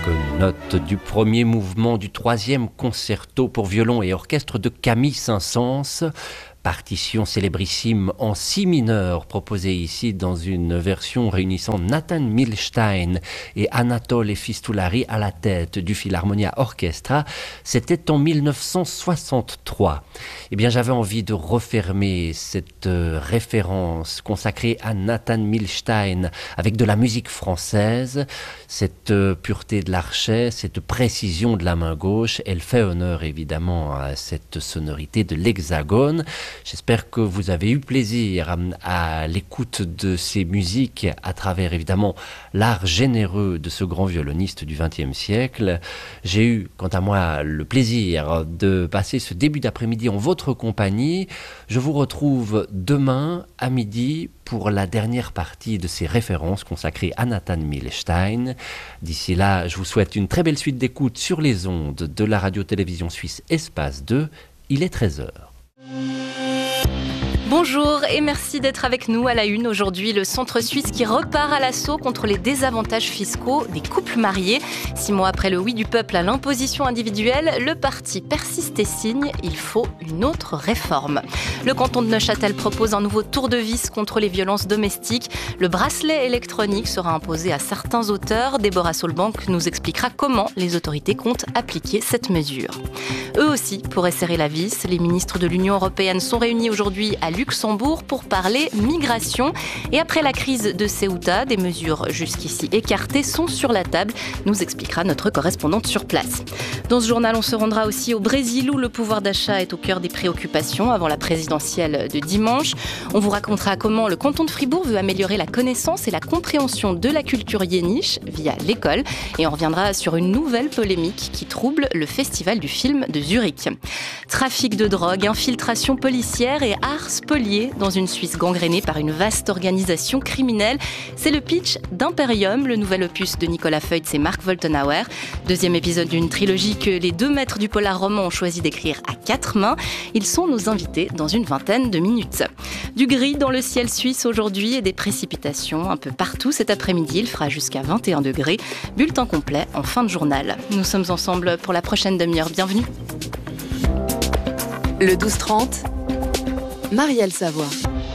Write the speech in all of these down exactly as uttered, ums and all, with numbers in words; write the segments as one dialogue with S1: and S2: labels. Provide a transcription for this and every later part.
S1: Quelques notes du premier mouvement du troisième concerto pour violon et orchestre de Camille Saint-Saëns. Partition célébrissime en si mineur proposée ici dans une version réunissant Nathan Milstein et Anatole Fistulari à la tête du Philharmonia Orchestra. C'était en mille neuf cent soixante-trois. Eh bien, j'avais envie de refermer cette euh, référence consacrée à Nathan Milstein avec de la musique française. Cette euh, pureté de l'archet, cette précision de la main gauche, elle fait honneur évidemment à cette sonorité de l'hexagone. J'espère que vous avez eu plaisir à, à l'écoute de ces musiques à travers évidemment l'art généreux de ce grand violoniste du vingtième siècle. J'ai eu, quant à moi, le plaisir de passer ce début d'après-midi en votre compagnie. Je vous retrouve demain à midi pour la dernière partie de ces références consacrées à Nathan Milstein. D'ici là, je vous souhaite une très belle suite d'écoute sur les ondes de la radio-télévision suisse Espace deux. Il est treize heures.
S2: Bonjour et merci d'être avec nous à la une. Aujourd'hui, le centre suisse qui repart à l'assaut contre les désavantages fiscaux des couples mariés. Six mois après le oui du peuple à l'imposition individuelle, le parti persiste et signe. Il faut une autre réforme. Le canton de Neuchâtel propose un nouveau tour de vis contre les violences domestiques. Le bracelet électronique sera imposé à certains auteurs. Déborah Solbank nous expliquera comment les autorités comptent appliquer cette mesure. Eux aussi pourraient serrer la vis. Les ministres de l'Union européenne sont réunis aujourd'hui à Luxembourg pour parler migration. Et après la crise de Ceuta, des mesures jusqu'ici écartées sont sur la table, nous expliquera notre correspondante sur place. Dans ce journal, on se rendra aussi au Brésil où le pouvoir d'achat est au cœur des préoccupations avant la présidentielle de dimanche. On vous racontera comment le canton de Fribourg veut améliorer la connaissance et la compréhension de la culture yéniche via l'école. Et on reviendra sur une nouvelle polémique qui trouble le festival du film de Zurich. Trafic de drogue, infiltration policière et art spolié dans une Suisse gangrénée par une vaste organisation criminelle. C'est le pitch d'Imperium, le nouvel opus de Nicolas Feutz et Mark Woltenhauer. Deuxième épisode d'une trilogie que les deux maîtres du polar roman ont choisi d'écrire à quatre mains. Ils sont nos invités dans une vingtaine de minutes. Du gris dans le ciel suisse aujourd'hui et des précipitations un peu partout cet après-midi. Il fera jusqu'à vingt et un degrés. Bulletin complet en fin de journal. Nous sommes ensemble pour la prochaine demi-heure. Bienvenue.
S3: Le douze trente, Marielle Savoie.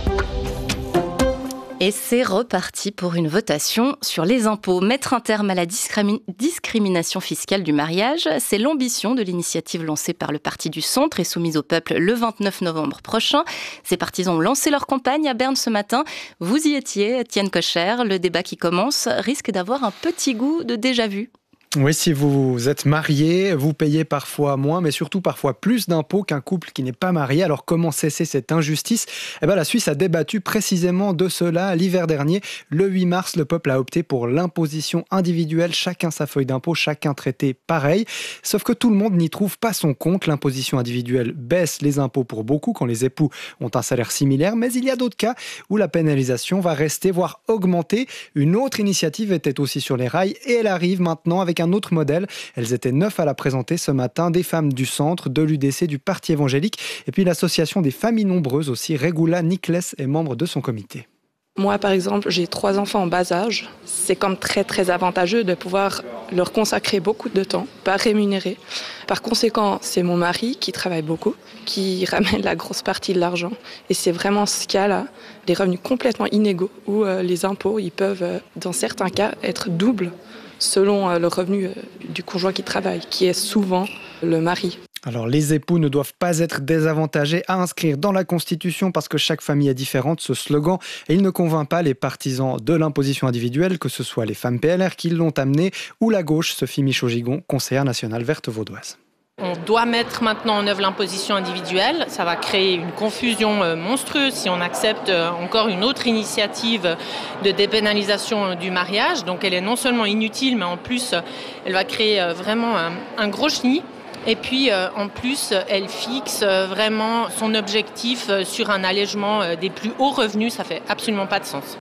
S2: Et c'est reparti pour une votation sur les impôts. Mettre un terme à la discrimi- discrimination fiscale du mariage, c'est l'ambition de l'initiative lancée par le Parti du Centre et soumise au peuple le vingt-neuf novembre prochain. Ses partisans ont lancé leur campagne à Berne ce matin. Vous y étiez, Étienne Kocher. Le débat qui commence risque d'avoir un petit goût de déjà-vu.
S4: Oui, si vous êtes marié, vous payez parfois moins, mais surtout parfois plus d'impôts qu'un couple qui n'est pas marié. Alors comment cesser cette injustice ? Eh ben, la Suisse a débattu précisément de cela l'hiver dernier. Le huit mars, le peuple a opté pour l'imposition individuelle. Chacun sa feuille d'impôt, chacun traité pareil. Sauf que tout le monde n'y trouve pas son compte. L'imposition individuelle baisse les impôts pour beaucoup quand les époux ont un salaire similaire. Mais il y a d'autres cas où la pénalisation va rester, voire augmenter. Une autre initiative était aussi sur les rails et elle arrive maintenant avec un autre modèle. Elles étaient neuf à la présenter ce matin, des femmes du centre, de l'U D C, du Parti évangélique et puis l'association des familles nombreuses aussi. Regula Nikles est membre de son comité.
S5: Moi, par exemple, j'ai trois enfants en bas âge. C'est comme très, très avantageux de pouvoir leur consacrer beaucoup de temps, pas rémunéré. Par conséquent, c'est mon mari qui travaille beaucoup, qui ramène la grosse partie de l'argent. Et c'est vraiment ce cas-là, des revenus complètement inégaux, où euh, les impôts, ils peuvent, euh, dans certains cas, être doubles selon euh, le revenu euh, du conjoint qui travaille, qui est souvent le mari.
S4: Alors, les époux ne doivent pas être désavantagés à inscrire dans la Constitution parce que chaque famille est différente, ce slogan. Et il ne convainc pas les partisans de l'imposition individuelle, que ce soit les femmes P L R qui l'ont amené ou la gauche, Sophie Michaud-Gigon, conseillère nationale verte vaudoise.
S6: On doit mettre maintenant en œuvre l'imposition individuelle. Ça va créer une confusion monstrueuse si on accepte encore une autre initiative de dépénalisation du mariage. Donc elle est non seulement inutile, mais en plus, elle va créer vraiment un, un gros chenil. Et puis, euh, en plus, elle fixe euh, vraiment son objectif euh, sur un allègement euh, des plus hauts revenus. Ça fait absolument pas de sens.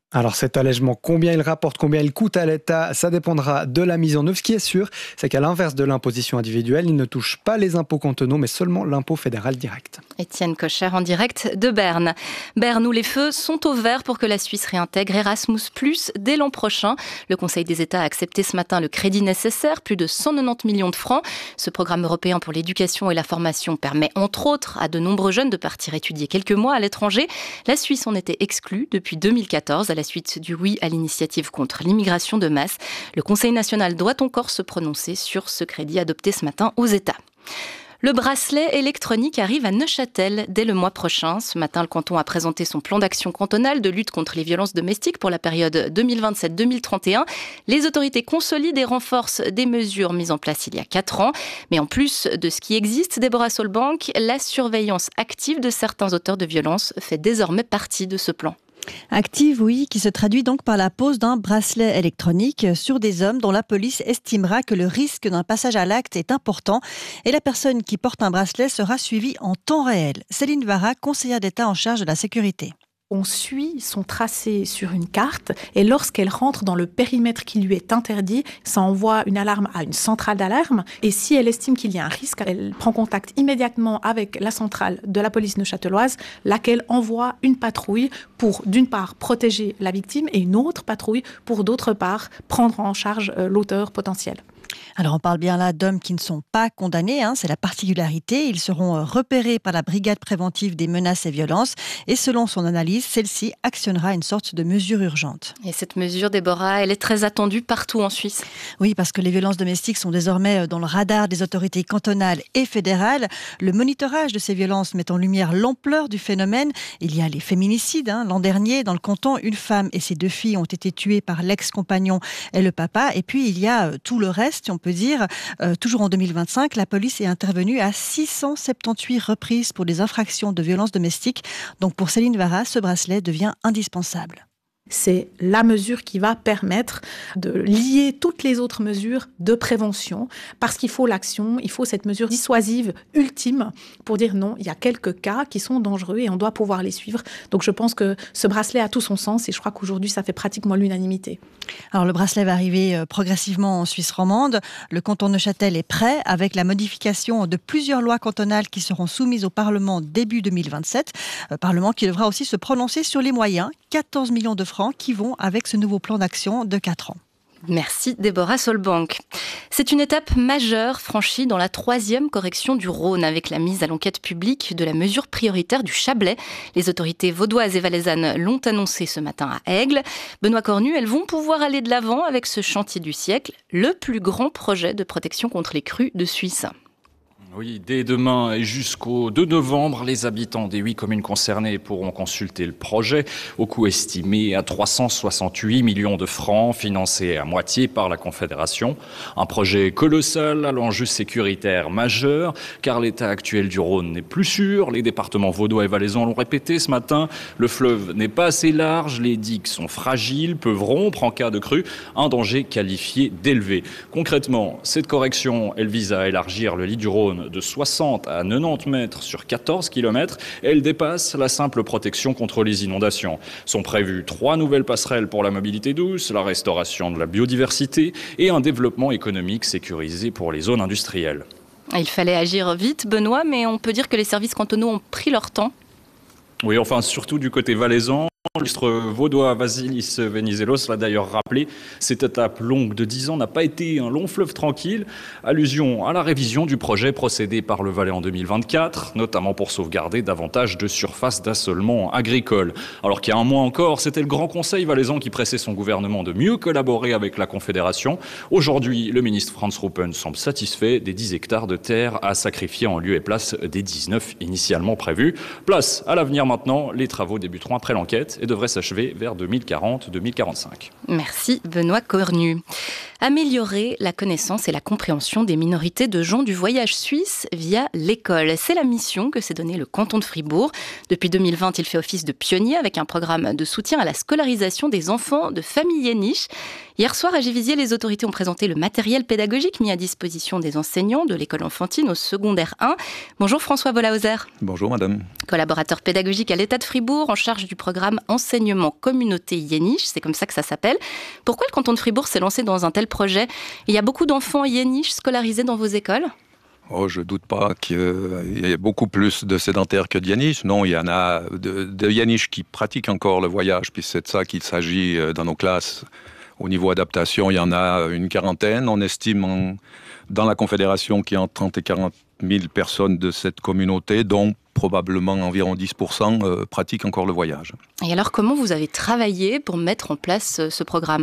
S4: Alors cet allègement, combien il rapporte, combien il coûte à l'État, ça dépendra de la mise en œuvre. Ce qui est sûr, c'est qu'à l'inverse de l'imposition individuelle, il ne touche pas les impôts cantonaux, mais seulement l'impôt fédéral direct.
S2: Étienne Kocher en direct de Berne. Berne où les feux sont au vert pour que la Suisse réintègre Erasmus plus, dès l'an prochain. Le Conseil des États a accepté ce matin le crédit nécessaire, plus de cent quatre-vingt-dix millions de francs. Ce programme européen pour l'éducation et la formation permet entre autres à de nombreux jeunes de partir étudier quelques mois à l'étranger. La Suisse en était exclue depuis deux mille quatorze à la suite du oui à l'initiative contre l'immigration de masse. Le Conseil national doit encore se prononcer sur ce crédit adopté ce matin aux États. Le bracelet électronique arrive à Neuchâtel dès le mois prochain. Ce matin, le canton a présenté son plan d'action cantonal de lutte contre les violences domestiques pour la période deux mille vingt-sept deux mille trente et un. Les autorités consolident et renforcent des mesures mises en place il y a quatre ans. Mais en plus de ce qui existe, Déborah Solbank, la surveillance active de certains auteurs de violences fait désormais partie de ce plan.
S7: Active, oui, qui se traduit donc par la pose d'un bracelet électronique sur des hommes dont la police estimera que le risque d'un passage à l'acte est important et la personne qui porte un bracelet sera suivie en temps réel. Céline Vara, conseillère d'État en charge de la sécurité.
S8: On suit son tracé sur une carte et lorsqu'elle rentre dans le périmètre qui lui est interdit, ça envoie une alarme à une centrale d'alarme et si elle estime qu'il y a un risque, elle prend contact immédiatement avec la centrale de la police neuchâteloise, laquelle envoie une patrouille pour d'une part protéger la victime et une autre patrouille pour d'autre part prendre en charge l'auteur potentiel.
S7: Alors on parle bien là d'hommes qui ne sont pas condamnés, hein, c'est la particularité. Ils seront repérés par la brigade préventive des menaces et violences et selon son analyse, celle-ci actionnera une sorte de mesure urgente.
S2: Et cette mesure, Déborah, elle est très attendue partout en Suisse.
S7: Oui, parce que les violences domestiques sont désormais dans le radar des autorités cantonales et fédérales. Le monitorage de ces violences met en lumière l'ampleur du phénomène. Il y a les féminicides. Hein. L'an dernier, dans le canton, une femme et ses deux filles ont été tuées par l'ex-compagnon et le papa. Et puis il y a tout le reste, si on peut dire. Euh, toujours en deux mille vingt-cinq, la police est intervenue à six cent soixante-dix-huit reprises pour des infractions de violences domestiques. Donc pour Céline Vara, ce bracelet devient indispensable.
S8: C'est la mesure qui va permettre de lier toutes les autres mesures de prévention parce qu'il faut l'action, il faut cette mesure dissuasive ultime pour dire non, il y a quelques cas qui sont dangereux et on doit pouvoir les suivre. Donc je pense que ce bracelet a tout son sens et je crois qu'aujourd'hui ça fait pratiquement l'unanimité.
S7: Alors le bracelet va arriver progressivement en Suisse romande. Le canton de Neuchâtel est prêt avec la modification de plusieurs lois cantonales qui seront soumises au Parlement début deux mille vingt-sept. Euh, Parlement qui devra aussi se prononcer sur les moyens, quatorze millions de francs qui vont avec ce nouveau plan d'action de quatre ans.
S2: Merci Déborah Solbank. C'est une étape majeure franchie dans la troisième correction du Rhône avec la mise à l'enquête publique de la mesure prioritaire du Chablais. Les autorités vaudoises et valaisannes l'ont annoncé ce matin à Aigle. Benoît Cornu, elles vont pouvoir aller de l'avant avec ce chantier du siècle, le plus grand projet de protection contre les crues de Suisse.
S9: Oui, dès demain et jusqu'au deux novembre, les habitants des huit communes concernées pourront consulter le projet au coût estimé à trois cent soixante-huit millions de francs, financé à moitié par la Confédération. Un projet colossal à l'enjeu sécuritaire majeur, car l'état actuel du Rhône n'est plus sûr. Les départements vaudois et valaisans l'ont répété ce matin. Le fleuve n'est pas assez large, les digues sont fragiles, peuvent rompre en cas de crue, un danger qualifié d'élevé. Concrètement, cette correction, elle vise à élargir le lit du Rhône de soixante à quatre-vingt-dix mètres sur quatorze kilomètres. Elle dépasse la simple protection contre les inondations. Sont prévues trois nouvelles passerelles pour la mobilité douce, la restauration de la biodiversité et un développement économique sécurisé pour les zones industrielles.
S2: Il fallait agir vite, Benoît, mais on peut dire que les services cantonaux ont pris leur temps.
S9: Oui, enfin surtout du côté valaisan. Le ministre vaudois Vasilis Venizelos l'a d'ailleurs rappelé, cette étape longue de dix ans n'a pas été un long fleuve tranquille. Allusion à la révision du projet procédé par le Valais en deux mille vingt-quatre, notamment pour sauvegarder davantage de surfaces d'assolement agricole. Alors qu'il y a un mois encore, c'était le Grand Conseil valaisan qui pressait son gouvernement de mieux collaborer avec la Confédération. Aujourd'hui, le ministre Franz Ruppen semble satisfait des dix hectares de terre à sacrifier en lieu et place des dix-neuf initialement prévus. Place à l'avenir maintenant, les travaux débuteront après l'enquête et devrait s'achever vers deux mille quarante deux mille quarante-cinq.
S2: Merci Benoît Cornu. Améliorer la connaissance et la compréhension des minorités de gens du voyage suisse via l'école. C'est la mission que s'est donnée le canton de Fribourg. Depuis deux mille vingt, il fait office de pionnier avec un programme de soutien à la scolarisation des enfants de familles yéniches. Hier soir, à Givisiez, les autorités ont présenté le matériel pédagogique mis à disposition des enseignants de l'école enfantine au secondaire un. Bonjour François Wollhauser.
S10: Bonjour madame.
S2: Collaborateur pédagogique à l'État de Fribourg, en charge du programme Enseignement Communauté Yéniche, c'est comme ça que ça s'appelle. Pourquoi le canton de Fribourg s'est lancé dans un tel projet ? Il y a beaucoup d'enfants yéniches scolarisés dans vos écoles ?
S10: Oh, je ne doute pas qu'il y ait beaucoup plus de sédentaires que de Yéniches. Non, il y en a de, de Yéniches qui pratiquent encore le voyage, puis c'est de ça qu'il s'agit dans nos classes. Au niveau adaptation, il y en a une quarantaine. On estime en, dans la Confédération qu'il y a entre trente et quarante mille personnes de cette communauté, dont probablement environ dix pour cent euh, pratiquent encore le voyage.
S2: Et alors, comment vous avez travaillé pour mettre en place ce programme ?